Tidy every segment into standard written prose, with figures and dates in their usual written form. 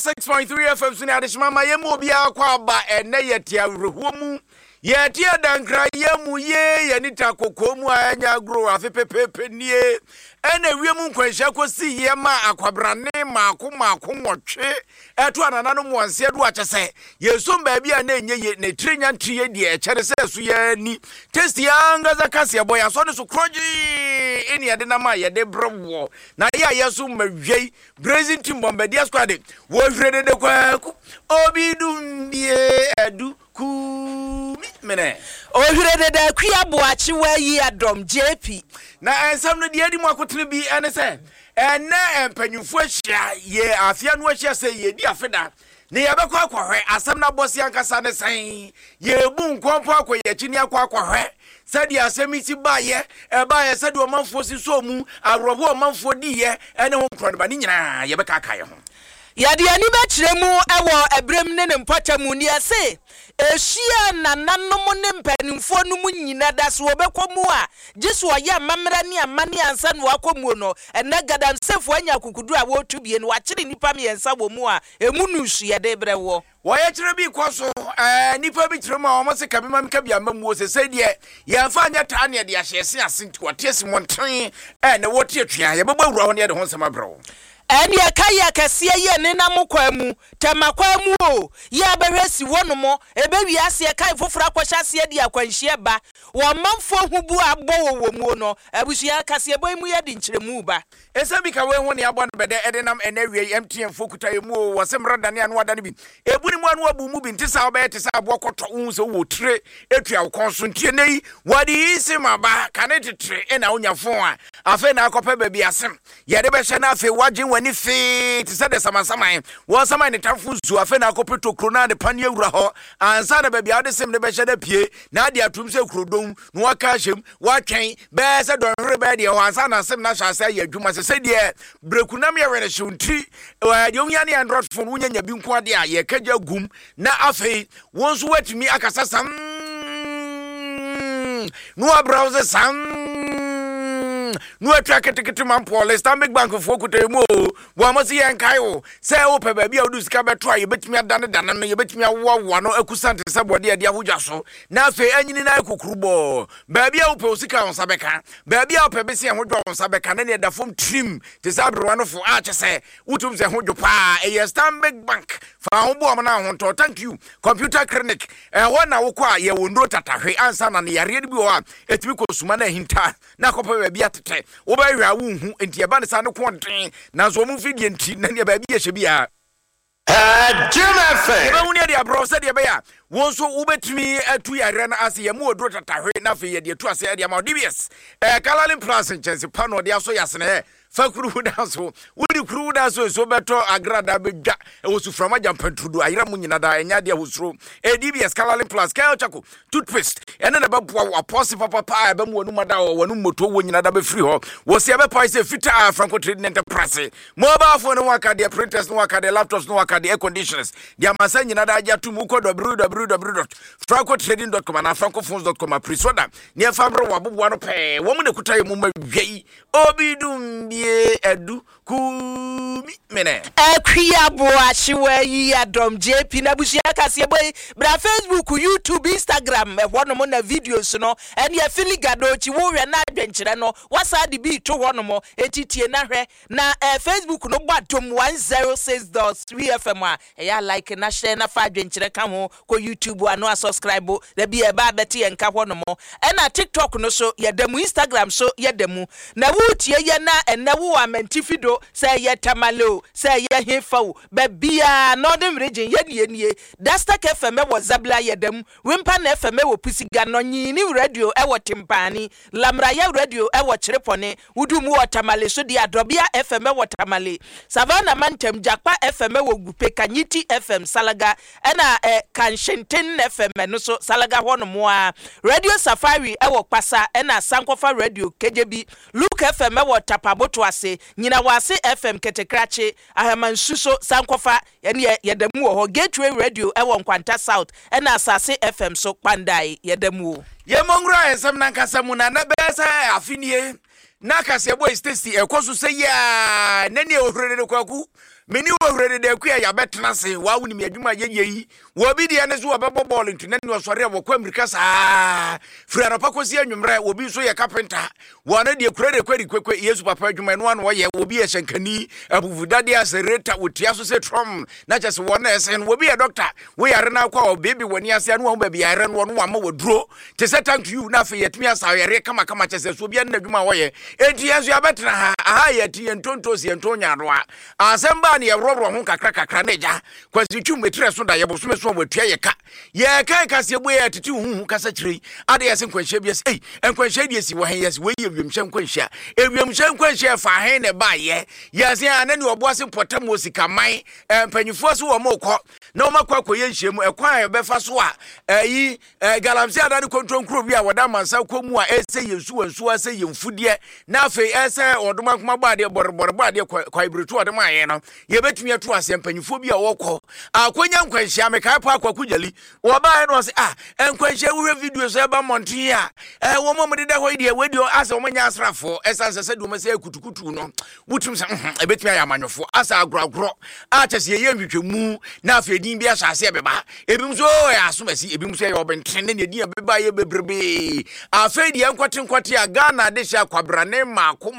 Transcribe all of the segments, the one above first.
106.3 FM suni adishima ma yemu obi akwa ba ene yeti awrehuo mu yeti adankra yemu ye nita kokomu anya grow afepepepe nie ene wiemu nkwanhia kosi ye ma akwabrane maako nwotwe eto ananano mu anse adu achese yesum ba bia na enye ye ne trinya ntriye de echere se su ya ni test ya ngaza kase boy aso ne so kroji eni ade na ma ye de browo na ya yesu mawei brazil team bombardier squad wo hwede de kwaku obidumbie adu ku mene ohwede de kwia boachi wa yi adom JP na ensam no de adi mu akotene bi ene se ene empanyufo ahia ye afia no ahia se ye di afeda ne yebekọ akwahwe asem na bosi ankasa ne san ye bu nkompo akoye chini akwahwe sadi asemiti baye baye sadi o manfo si so mu arobo o manfo di ye ene ho nkron ba ni nyina yebeka akaye ho yade ani ba kire mu ewo ebrem ne mpata mu ni ase ehia nananom ne mpanimfo no mu nyina da so obekọ mu a giso ya mamra ne amane ansa no akọmu no ene gadansefo anya kukudu a wotu bie no wakire nipa me ensa wo mu a emu nu hia de brewo woye kire bi koso nipa bi kire mu a omo se kabi mam kabi amamu o se de ye fa anya ta ne de ahyese asenti wotesi monten ne wote atwa ye beba wura ho ne de ho nsema brewo eni akaya kase ye ne na mokwa mu tamakwa mu o ya behwesi wonomo ebewi ase kai fofora kwahya ase di akwanhie ba wo manfo hubu abo wo mu no abusia kase boy mu ye di nkyeremu ba esabi ka we ho ne abo no bede edenam enawie MTN fokuta emu o wasemra dane anu adane bi ebuni mu anu abu mu bi ntisa oba yete sa abo koto hu so wo tire etua wo konso ntie nei wadi isi maba kanetetre ena onyafo a afa na akopa ba bi asem ye de be hye na afa wagin wani fe ti sade sama wo sama ne tafu zu afa na akopeto krona de pane awura ho ansa na ba bi ade sem ne be hye da pie na ade atum se krodom no waka hyem watwen be se donhore be de ho ansa na sem na hwase ya adwuma se de brekunam ye were hwunti de onya ne android phone wonya nya bi nko ade a ye kaja gum na afa wonso watumi akasa sam no browser sam no atrakete mampo le Stanbic Bank fo kutemu wo mo se yankai wo se wo pe ba bia odu sika beto a ye betimi adane dane no ye betimi awowa no akusante se bode de ahogya so na afi anyini na akukurubo ba bia wo pe osika won sabeka ba bia wo pe be se hodwo won sabeka na ne da fom trim te sabro no fo a chese utum se hodwo pa e Stanbic Bank fa ho bo na ho to thank you computer clinic wo na wo kwa ye wondro tatahwe ansa na ne yare bi wo a etimi ko suma na hinta na kopa ba bia tete wo ba hwa wo hu enti eba ne sa ne konten na so mu fidie enti na ne ba bia hye bia Jimmy ba hu ne dia bro se dia ba ya wo so wo betimi atu yare na ase ye mu odro tatahwe na fe ye dia tu ase dia ma DBS Kalalin Plus nchese pa no dia so yasene fakuru danso wudi kuru danso so beto agrada bedwa wosu from ajampatudu ayira mu nyina da enya dia hosuro DBS Kalalin Plus kayo chako toothpaste ene na beboa aposi papa ba mu wonu mada wonu moto wo nyina da be free ho wo se be price fita Franco Trading Enterprise mobile phone no waka dia printers no waka dia laptops no waka dia air conditioners dia masa nyina da aja tumu ko www.francotrading.com na francophones.com prisoda ne famro wabobo no pe wo mu ne kutaye mu mawei obidum edu kumi mene akwia boachi wa yi adom JP na busia kase boy bra Facebook YouTube Instagram wono na videos no ene ya filigado chi wo hwe na adwenkyere no wasa de bi to wono mo etitie na hwe na Facebook no gbadom 106.3 FM a ya like na share na fa adwenkyere ka ho ko YouTube ano subscribe da bi e ba beti enka wono mo ena TikTok no so yedemu Instagram so yedemu na wutie ye na enewu amentifido say ye tamalo say ye hefo babia northern region ye nie Dastak FM wo Zabla yedem Wimpa na FM wo Pusiga no nyini radio e wo Timpani Lamra ya radio e wo Chirepone wudumu wo Tamale so dia Dobia FM wo Tamale Savannah Mantem Jakpa FM wo Gupe Kanyiti FM Salaga ena Kanshenten FM no so Salaga hono mo Radio Safari e wo Pasa ena Sankofa radio KJB Luke FM wo Tapaboto ase nyina wase FM ketekrache ahamansuso Sankofa ene yedemu ho Gateway radio e wo Nkwanta South ena Asase FM so Pandai yedemu ye mongro ensem na nkasa mu na besa afinie na kase boy Stacy ekoso se ya nani ohurere kwaku meni wo hurede de ku ya betena se wa woni me adwuma yeyi wo bi de ne so obebo ball ntune ne osore wo America saa firi anapa kosi anwumre wo bi so ye carpenter wo na de kurede kwekwe Yesu papa adwuma no ano ye wo bi ye hyenkani abuvudade asereta wotia so se trom na chese wo na esen wo bi ye doctor wo yare na kwa baby woni ase no wo ba bi yare no no ama woduro te say thank you na fe yetimi asa yare kama chese so bi na adwuma wo ye enti Yesu ya betena ha aha ye ti entonto si entonya roa asemba ne ye roro ho kakra neja kwasi twumetre so da ye boso so watua ye ka ye kan kase boye atiti hu kasa kire ade ye se nkwanhia bi se nkwanhia die si wo hen yes we ye wiemhia nkwanhia ewiemhia nkwanhia fa hen ne ba ye yes ya na ne obo ase potam osikaman mpanyifo so wo mokọ na o makwa ye nhyiemu ekwan ye befa so a yi galamsi adane kontronkro bi a woda mansa komu a ese yesu wansu ase ye mfudie na afi ese odoma kuma ba de borbor ba de kwa ibretu odoma ye no ye betumi ato ase mpanyifo bi a wokọ akonya nkwanhia me kai pa akwa kujali wo ba no se nkwanhia wo video so eba montin a wo mo de da ho ide wedi ase wo nya asrafo esanse se du mo se kutukutu no wutum se ebetumi ayamanwofo asa agragro a chese ye nhwehwemu na afi din bi asase beba ebim so ya asomasi ebim so ya obentene ne din beba ye bebrebe afi di enkwate a Ghana de sha kwabrane mako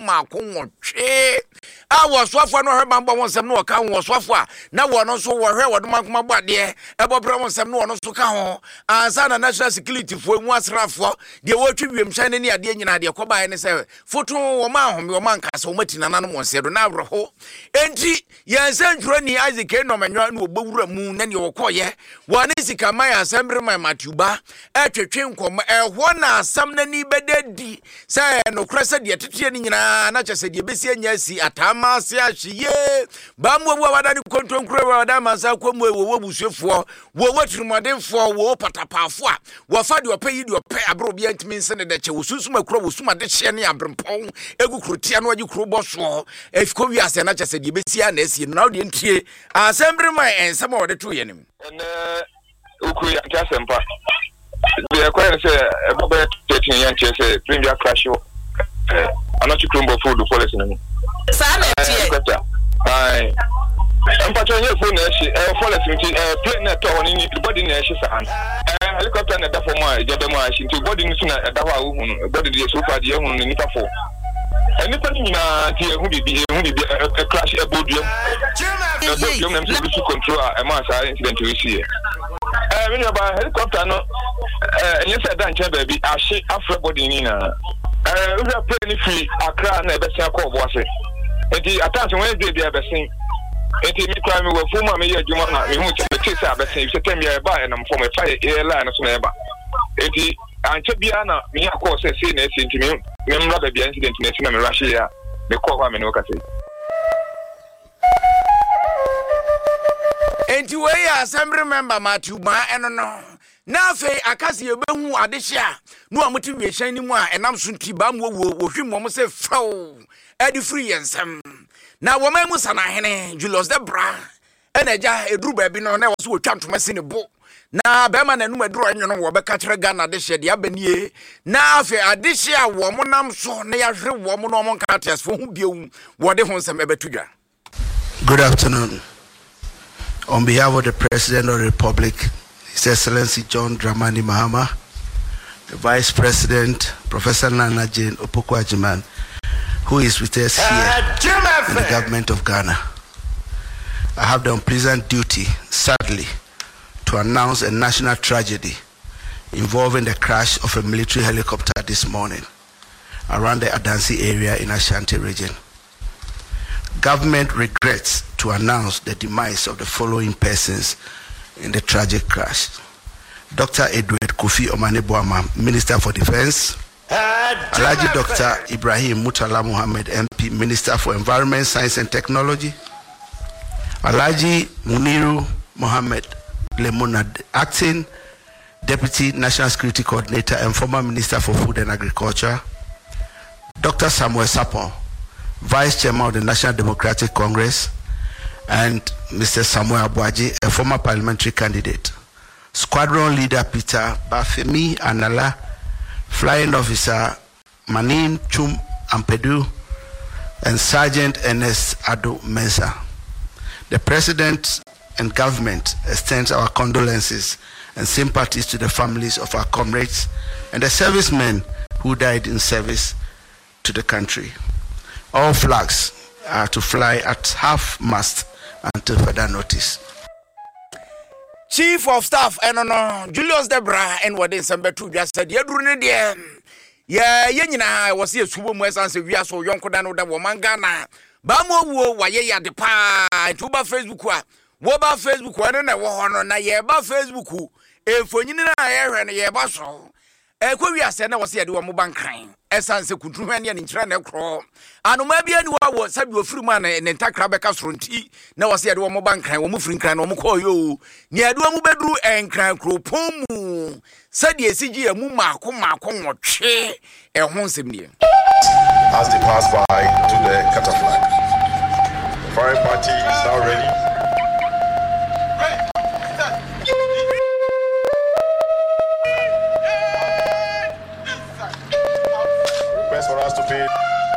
nwotwe a wo soafo no hweba mbo wonsem no ka wo soafo a na wo no so wo hwe wodoma kuma bade ebobra wonsem no no so ka ho ansa na national security fo mu asrafo de wo twi wiemhyane ne ade nyina de kobae ne se foto wo ma ahome wo man kasa wo matina nanom wonse do na awro enti yense ntro ni Isaac enomenwa no obawura mu na ne wo koye wo ne sika man assembly man matuba etwetwe nkom ehwo na asam na ni bedadi se no krese de tete ni nyina na chese de besi anya si atama se ahye ba mu wo wadani kontronkro wada mansa komu wo busuefo wo watirimodenfo wo patapafo a wo fa de opa de opa abro bia ntimi nse ne de che wo susuma kro wo suma de hye ne abrempon egu krotia no agi kro boso efiko wi ase na chese de besi ana esi na de ntie assembly man ensema wo de to ye nim uku ya jasempa the acquire say about 13 years say premier crash another crumble food policy no sana tie ai empacho nye phone na shi policy plane na to oni body na shi san helicopter na da for mo je be mo shi nti body ni na da wa hu body dey so far dey hu ni tafo anything na tie hu bibi crash ebodua the na so control e ma sa incident we see when you about helicopter no you said that baby ashe afro body ni na we are plane free Accra na be say call boss enti attention when dey be be enti mi kwa mi wo fu ma me ye adwuma na me hu che me say abesan se tem ya ba na mfo me fire airline so na eba enti anche bia na me akọ say na esi enti me mra ba bia incident na esi na me rush ya me call kwa me no ka say enti we assembly member matuba eno no na fe akase yebehu adehia no amuti wiehyan ni mu a enam so ntiba mu wo hwimmo se fraw edi free yensem na wo mamu sana hene Julius Debra enaja eduru ba bi no na wo so twantoma se ne bo na bema na num eduru enyo no wo be ka kire Ghana adehia de abanie na fe adehia wo mo nam so na ya hwe wo mo no mo nka tes fo hu biewu wo de ho nsem ebetudwa. Good afternoon. On behalf of the President of the Republic, His Excellency John Dramani Mahama, the Vice President, Professor Nana Jane Opoku-Agyeman, who is with us here in the government of Ghana, I have the unpleasant duty, sadly, to announce a national tragedy involving the crash of a military helicopter this morning around the Adansi area in Ashanti region. Government regrets to announce the demise of the following persons in the tragic crash: Dr. Edward Kofi Omane-Boamah, Minister for Defense; Alhaji Dr. Ibrahim Murtala Mohammed, MP, Minister for Environment, Science and Technology; Alhaji Muniru Mohammed Lemuna, Acting Deputy National Security Coordinator and former Minister for Food and Agriculture; Dr. Samuel Sapon, Vice Chairman of the National Democratic Congress; and Mr. Samuel Abuaji, a former parliamentary candidate; Squadron Leader Peter Bafemi Anala, Flying Officer Manin Chum Ampedu, and Sergeant Ernest Ado Mensah. The President and government extends our condolences and sympathies to the families of our comrades and the servicemen who died in service to the country. All flags are to fly at half-mast until further notice. Chief of Staff, Julius Debra, and what is December 2 just said, Yenina was here, Subo and Sevilla, so young Kodano, the Womangana, Bamo, Waya, the Pa, Tuba Facebook, Woba Facebook, and I want na Yeba Facebook, and for Nina, and Yebaso. Ekwia sena wase yade wo moban kran esanse kudruhane ne nkyira na ekro anoma bia ni wo sabi ofiri ma na ntakra beka soronti na wase yade wo moban kran wo mufiri kran na wo koyo ni yade wo mubedru enkran kropon mu sadi esigi emu maako nwotwe ehon semnie as they pass by to the cutter flag. The foreign party is now ready. For us to pay.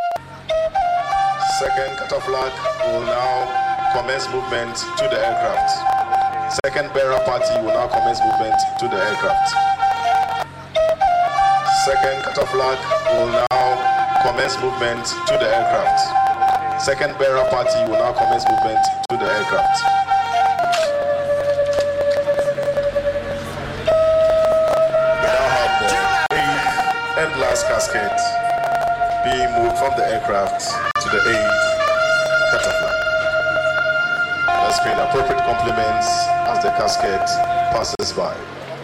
Second cutter flag will now commence movement to the aircraft. Second bearer party will now commence movement to the aircraft. Second cutter flag will now commence movement to the aircraft. Second bearer party will now commence movement to the aircraft. We now have the 8th and last casket being moved from the aircraft to the 8th cutter flag. Let's pay the appropriate compliments as the casket passes by.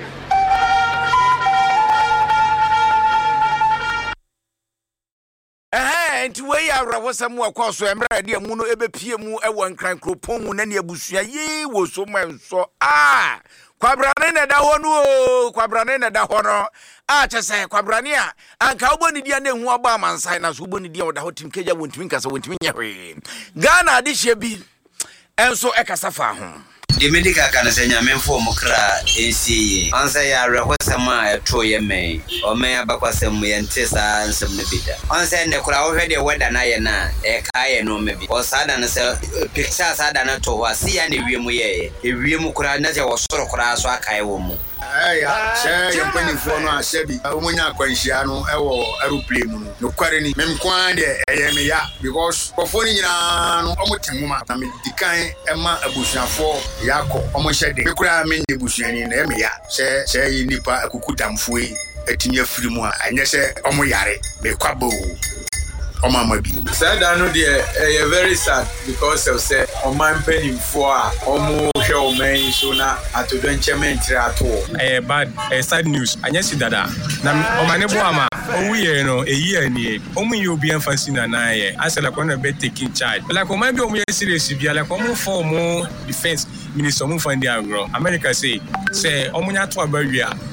Nti we ya rawosam akwa so emra de mu no ebepie mu ewo nkran kropon mu na ne abusua yi wo so manso kwabrane na da ho no kwabrane na da ho no chese kwabrane a anka uboni dia na hu oba amansan na so uboni dia oda ho tim keja wontimi nkasa wontimi nyahwe Ghana ade hye bi enso ekasa fa ho the medical can say nyamefo mukra NCA ansa ya rehosama eto ye me o me abakwasem yente sa nsem ne bida ansa ne kura wo hwede weda na ye na e kaye no me bi o sada na se picture sada na to wa si ya ne wiemu ye e wiemu kura na je wo soro kura so akaye wo mu say yampani fo no asebi omunya akwanhia no ewo aeroplane no kware ni memkwan de eyeme ya because kofoni nyina no omotemuma na medikan ema abusuafo yako omohyede mekura me nebusuani na eme ya say nipa akukutamfo yi atimi afiri mu a anye se omoyare mekwabo Omama bi. Said I know they very sad because of say Oman penny for Omo Hell man so na at adventure mentre bad sad news. Anya si dada. Na Omane Boama owie no a year ni omu you be fancy na ye. I said like one be taking charge. Like Oman be omu serious bi like omu for more defense minister omu fund agro. America say omu nya to abaria